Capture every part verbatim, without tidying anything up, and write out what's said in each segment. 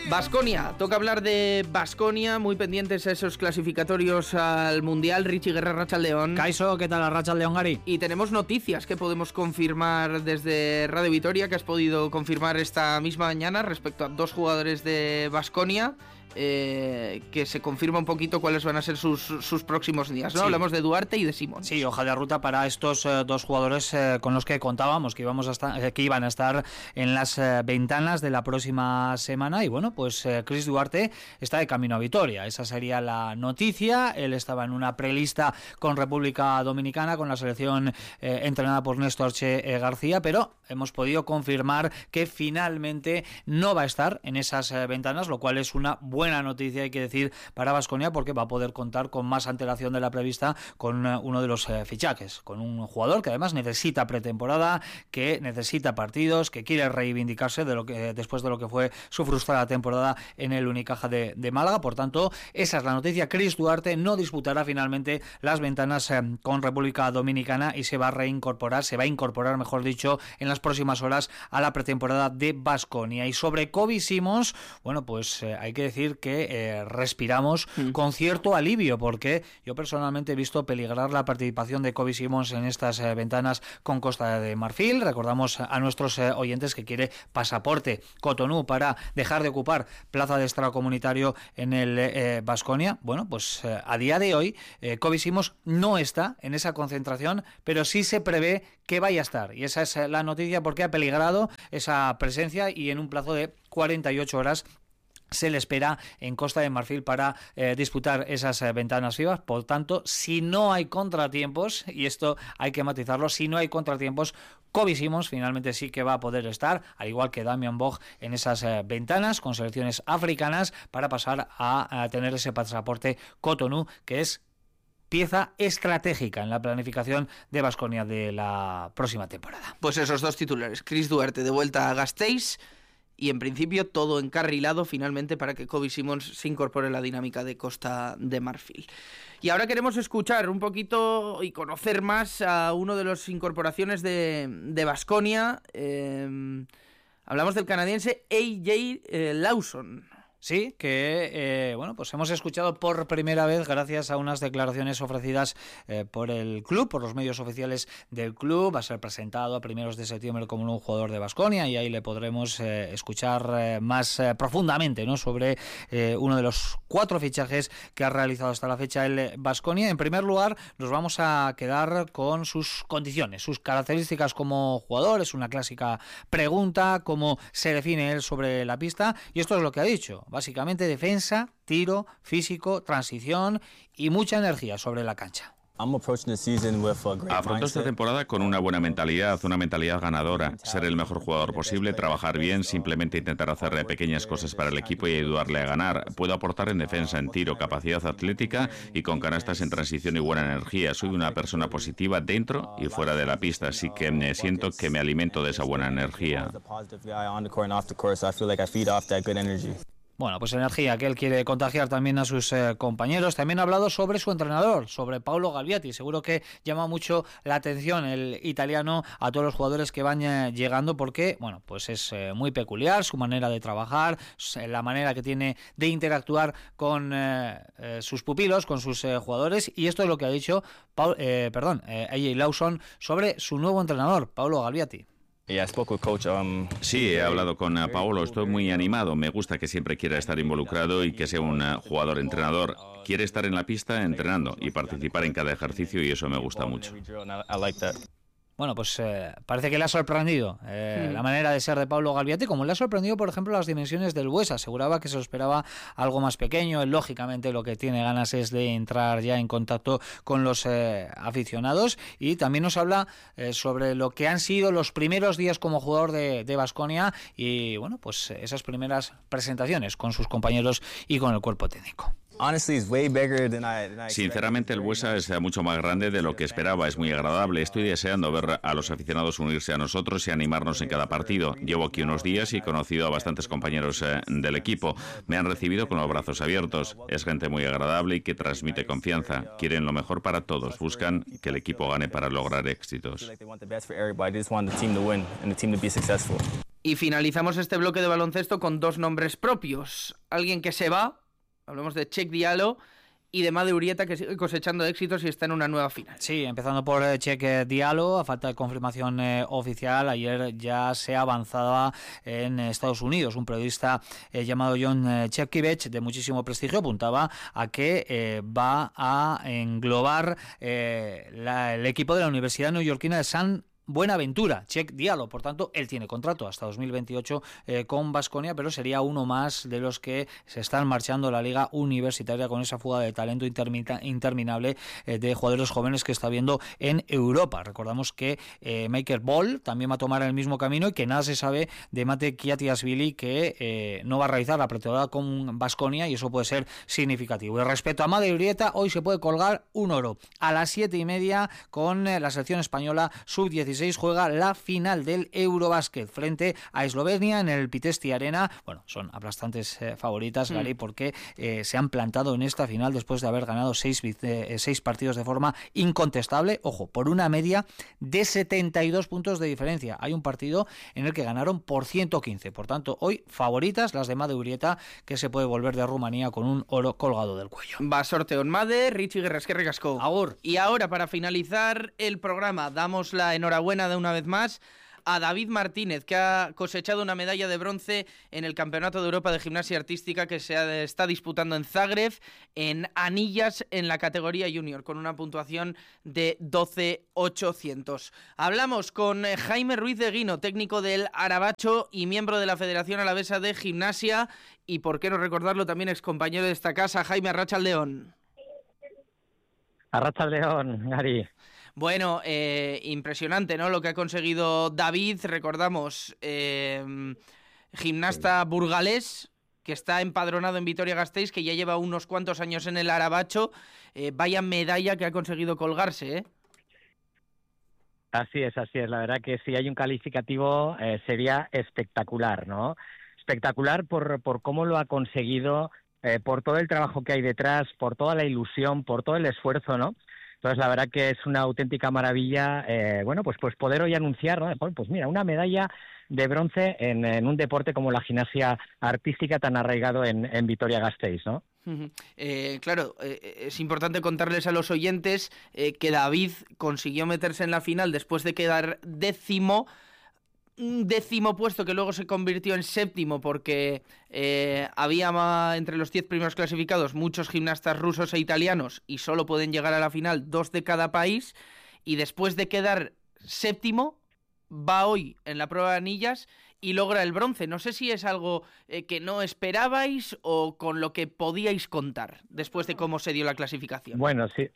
Baskonia, toca hablar de Baskonia, muy pendientes a esos clasificatorios al Mundial. Richie Guerra, Arratsaldeon. Kaiso, ¿qué tal? Arratsaldeon, Gary. Y tenemos noticias que podemos confirmar desde Radio Vitoria, que has podido confirmar esta misma mañana respecto a dos jugadores de Baskonia. Eh, que se confirma un poquito cuáles van a ser sus, sus próximos días, ¿no? Sí. Hablamos de Duarte y de Simón. Sí, hoja de ruta para estos eh, dos jugadores eh, con los que contábamos que íbamos a estar, eh, que iban a estar en las eh, ventanas de la próxima semana. Y bueno, pues eh, Chris Duarte está de camino a Vitoria. Esa sería la noticia. Él estaba en una prelista con República Dominicana, con la selección eh, entrenada por Néstor Che eh, García, pero hemos podido confirmar que finalmente no va a estar en esas eh, ventanas, lo cual es una buena Buena noticia, hay que decir, para Baskonia, porque va a poder contar con más antelación de la prevista con uno de los eh, fichajes, con un jugador que además necesita pretemporada, que necesita partidos, que quiere reivindicarse de lo que después de lo que fue su frustrada temporada en el Unicaja de, de Málaga. Por tanto, esa es la noticia. Chris Duarte no disputará finalmente las ventanas eh, con República Dominicana y se va a reincorporar, se va a incorporar, mejor dicho, en las próximas horas a la pretemporada de Baskonia. Y sobre Kobe Simons, bueno, pues eh, hay que decir que eh, respiramos mm. con cierto alivio, porque yo personalmente he visto peligrar la participación de Kobe Simons en estas eh, ventanas con Costa de Marfil. Recordamos a nuestros eh, oyentes que quiere pasaporte Cotonú para dejar de ocupar plaza de extracomunitario en el Baskonia. Eh, bueno, pues eh, a día de hoy eh, Kobe Simons no está en esa concentración, pero sí se prevé que vaya a estar, y esa es eh, la noticia, porque ha peligrado esa presencia y en un plazo de cuarenta y ocho horas se le espera en Costa de Marfil para eh, disputar esas eh, ventanas vivas. Por tanto, si no hay contratiempos, y esto hay que matizarlo, si no hay contratiempos, Kobe Simons finalmente sí que va a poder estar, al igual que Damian Bog, en esas eh, ventanas con selecciones africanas para pasar a, a tener ese pasaporte Cotonú, que es pieza estratégica en la planificación de Baskonia de la próxima temporada. Pues esos dos titulares, Chris Duarte de vuelta a Gasteiz, y en principio todo encarrilado finalmente para que Kobe Simons se incorpore a la dinámica de Costa de Marfil. Y ahora queremos escuchar un poquito y conocer más a uno de las incorporaciones de Baskonia. Eh, hablamos del canadiense A J eh, Lawson. Sí, que eh, bueno, pues hemos escuchado por primera vez, gracias a unas declaraciones ofrecidas eh, por el club, por los medios oficiales del club. Va a ser presentado a primeros de septiembre como un jugador de Baskonia, y ahí le podremos eh, escuchar eh, más eh, profundamente, ¿no?, sobre eh, uno de los cuatro fichajes que ha realizado hasta la fecha el Baskonia. En primer lugar, nos vamos a quedar con sus condiciones, sus características como jugador. Es una clásica pregunta, cómo se define él sobre la pista, y esto es lo que ha dicho. Básicamente defensa, tiro, físico, transición y mucha energía sobre la cancha. Afronto esta temporada con una buena mentalidad, una mentalidad ganadora, ser el mejor jugador posible, trabajar bien, simplemente intentar hacer pequeñas cosas para el equipo y ayudarle a ganar. Puedo aportar en defensa, en tiro, capacidad atlética y con canastas en transición y buena energía. Soy una persona positiva dentro y fuera de la pista, así que me siento que me alimento de esa buena energía. Bueno, pues energía que él quiere contagiar también a sus eh, compañeros. También ha hablado sobre su entrenador, sobre Paolo Galviati. Seguro que llama mucho la atención el italiano a todos los jugadores que van eh, llegando, porque, bueno, pues es eh, muy peculiar su manera de trabajar, la manera que tiene de interactuar con eh, eh, sus pupilos, con sus eh, jugadores. Y esto es lo que ha dicho Paul, eh, perdón, eh, A J Lawson sobre su nuevo entrenador, Paolo Galviati. Sí, he hablado con Paolo, estoy muy animado, me gusta que siempre quiera estar involucrado y que sea un jugador entrenador. Quiere estar en la pista entrenando y participar en cada ejercicio, y eso me gusta mucho. Bueno, pues eh, parece que le ha sorprendido eh, mm. la manera de ser de Paolo Galviati, como le ha sorprendido, por ejemplo, las dimensiones del Buesa. Aseguraba que se lo esperaba algo más pequeño. Él, lógicamente, lo que tiene ganas es de entrar ya en contacto con los eh, aficionados. Y también nos habla eh, sobre lo que han sido los primeros días como jugador de, de Baskonia y, bueno, pues esas primeras presentaciones con sus compañeros y con el cuerpo técnico. Sinceramente, el Buesa es mucho más grande de lo que esperaba, es muy agradable. Estoy deseando ver a los aficionados unirse a nosotros y animarnos en cada partido. Llevo aquí unos días y he conocido a bastantes compañeros eh, del equipo. Me han recibido con los brazos abiertos. Es gente muy agradable y que transmite confianza. Quieren lo mejor para todos, buscan que el equipo gane para lograr éxitos. Y finalizamos este bloque de baloncesto con dos nombres propios. Alguien que se va, hablamos de Cheick Diallo, y de Made Urieta, que sigue cosechando éxitos y está en una nueva final. Sí, empezando por eh, Cheick Diallo, a falta de confirmación eh, oficial, ayer ya se avanzaba en Estados Unidos. Un periodista eh, llamado John eh, Chepkevich, de muchísimo prestigio, apuntaba a que eh, va a englobar eh, la, el equipo de la Universidad Neoyorquina de San Buenaventura, Cheick Diallo. Por tanto, él tiene contrato hasta dos mil veintiocho eh, con Baskonia, pero sería uno más de los que se están marchando a la liga universitaria con esa fuga de talento interminable eh, de jugadores jóvenes que está viendo en Europa. Recordamos que eh, Michael Ball también va a tomar el mismo camino y que nada se sabe de Mate Kiatiasvili, que eh, no va a realizar la pretemporada con Baskonia, y eso puede ser significativo. Y respecto a Made Urieta, hoy se puede colgar un oro. A las siete y media, con eh, la selección española sub dieciséis, juega la final del Eurobásquet frente a Eslovenia en el Pitesti Arena. Bueno, son aplastantes eh, favoritas, Gary, mm. porque eh, se han plantado en esta final después de haber ganado seis, eh, seis partidos de forma incontestable. Ojo, por una media de setenta y dos puntos de diferencia. Hay un partido en el que ganaron por ciento quince. Por tanto, hoy favoritas las de Made Urieta, que se puede volver de Rumanía con un oro colgado del cuello. Va sorteo en Made, Richie Guerresquerri Casco. Agur. Y ahora, para finalizar el programa, damos la enhorabuena de una vez más a David Martínez, que ha cosechado una medalla de bronce en el Campeonato de Europa de Gimnasia Artística que se está disputando en Zagreb, en anillas, en la categoría junior, con una puntuación de doce mil ochocientos. Hablamos con Jaime Ruiz de Guino, técnico del Arabacho y miembro de la Federación Alavesa de Gimnasia, y por qué no recordarlo, también excompañero de esta casa. Jaime, Arratsaldeon. Arratsaldeon, Gary. Bueno, eh, impresionante, ¿no? Lo que ha conseguido David. Recordamos, eh, gimnasta burgalés, que está empadronado en Vitoria-Gasteiz, que ya lleva unos cuantos años en el Arabacho. Eh, vaya medalla que ha conseguido colgarse, ¿eh? Así es, así es. La verdad que si hay un calificativo eh, sería espectacular, ¿no? Espectacular por, por cómo lo ha conseguido, eh, por todo el trabajo que hay detrás, por toda la ilusión, por todo el esfuerzo, ¿no? Entonces, la verdad que es una auténtica maravilla, eh, bueno, pues pues poder hoy anunciar, ¿no? Pues mira, una medalla de bronce en, en un deporte como la gimnasia artística tan arraigado en, en Vitoria-Gasteiz, ¿no? Uh-huh. Eh, claro, eh, es importante contarles a los oyentes eh, que David consiguió meterse en la final después de quedar décimo, un décimo puesto que luego se convirtió en séptimo porque eh, había ma, entre los diez primeros clasificados muchos gimnastas rusos e italianos y solo pueden llegar a la final dos de cada país, y después de quedar séptimo va hoy en la prueba de anillas y logra el bronce. No sé si es algo eh, que no esperabais o con lo que podíais contar después de cómo se dio la clasificación. Bueno, sí.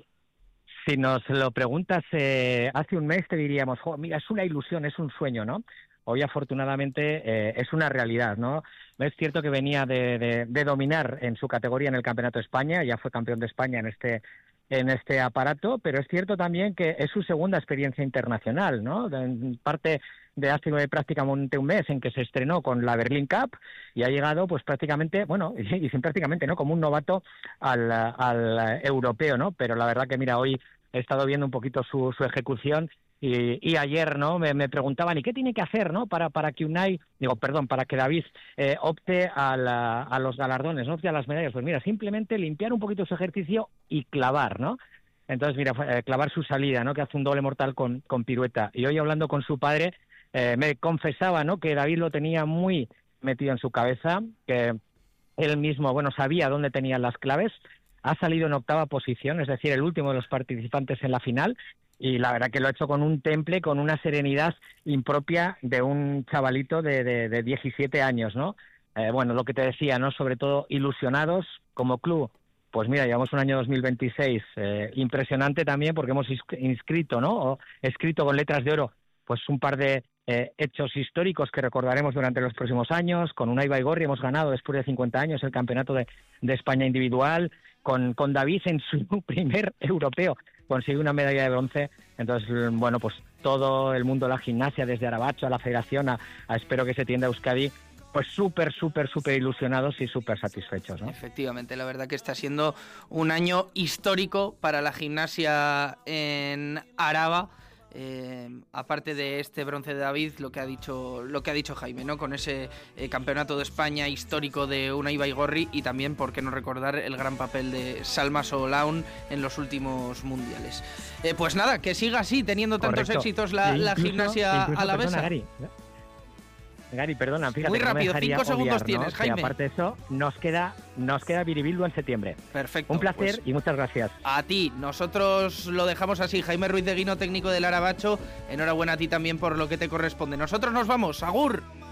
Si nos lo preguntas eh, hace un mes te diríamos, jo, mira, es una ilusión, es un sueño, ¿no? Hoy afortunadamente eh, es una realidad, ¿no? Es cierto que venía de, de, de dominar en su categoría en el Campeonato de España, ya fue campeón de España en este en este aparato, pero es cierto también que es su segunda experiencia internacional, ¿no? En parte de hace prácticamente un mes en que se estrenó con la Berlin Cup y ha llegado pues prácticamente, bueno, y, y sin prácticamente, ¿no? Como un novato al, al europeo, ¿no? Pero la verdad que mira, hoy he estado viendo un poquito su, su ejecución y, y ayer, ¿no? Me, me preguntaban, ¿y qué tiene que hacer, ¿no? Para, para que Unai, digo, perdón, para que David eh, opte a, la, a los galardones, ¿no? Opte a las medallas. Pues mira, simplemente limpiar un poquito su ejercicio y clavar, ¿no? Entonces, mira, eh, clavar su salida, ¿no? Que hace un doble mortal con, con pirueta. Y hoy hablando con su padre, eh, me confesaba, ¿no? Que David lo tenía muy metido en su cabeza, que él mismo, bueno, sabía dónde tenían las claves. Ha salido en octava posición, es decir, el último de los participantes en la final, y la verdad que lo ha hecho con un temple, con una serenidad impropia de un chavalito de, de, de diecisiete años, ¿no? Eh, bueno, lo que te decía, ¿no? Sobre todo ilusionados como club. Pues mira, llevamos un año dos mil veintiséis eh, impresionante también porque hemos inscrito, ¿no? O escrito con letras de oro, pues un par de eh, hechos históricos que recordaremos durante los próximos años. Con Unai Baigorri hemos ganado después de cincuenta años el Campeonato de, de España individual. Con, con David en su primer europeo consiguió una medalla de bronce. Entonces, bueno, pues todo el mundo de la gimnasia, desde Arabacho a la Federación, a, a espero que se tienda a Euskadi, pues súper, súper, súper ilusionados y súper satisfechos, ¿no? Efectivamente, la verdad que está siendo un año histórico para la gimnasia en Araba. Eh, aparte de este bronce de David, lo que ha dicho lo que ha dicho Jaime, ¿no? Con ese eh, campeonato de España histórico de Unai Baigorri, y también, por qué no recordar, el gran papel de Salma Soolaun en los últimos mundiales. Eh, pues nada, que siga así, teniendo tantos Correcto. éxitos la, incluso, la gimnasia incluso, alavesa. Perdona, Gary. Gary, perdona, fíjate. Muy que no me rápido, dejaría cinco segundos obviar, tienes, ¿no? Jaime. Que aparte de eso, nos queda, nos queda Biribildu en septiembre. Perfecto. Un placer pues, y muchas gracias. a ti, nosotros lo dejamos así. Jaime Ruiz de Guino, técnico del Arabacho, enhorabuena a ti también por lo que te corresponde. Nosotros nos vamos, agur.